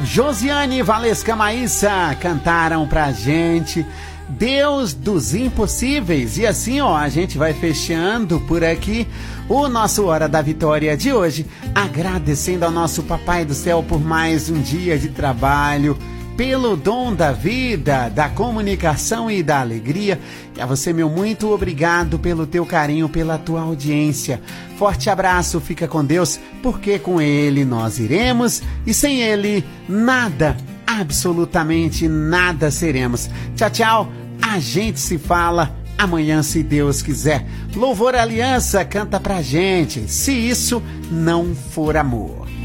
Josiane e Valesca Maíssa cantaram pra gente Deus dos Impossíveis. E assim, ó, a gente vai fechando por aqui o nosso Hora da Vitória de hoje, agradecendo ao nosso Papai do Céu por mais um dia de trabalho, pelo dom da vida, da comunicação e da alegria. E a você, meu muito obrigado pelo teu carinho, pela tua audiência. Forte abraço, fica com Deus, porque com Ele nós iremos e sem Ele nada, absolutamente nada seremos. Tchau, tchau, a gente se fala amanhã, se Deus quiser. Louvor Aliança canta pra gente, se isso não for amor.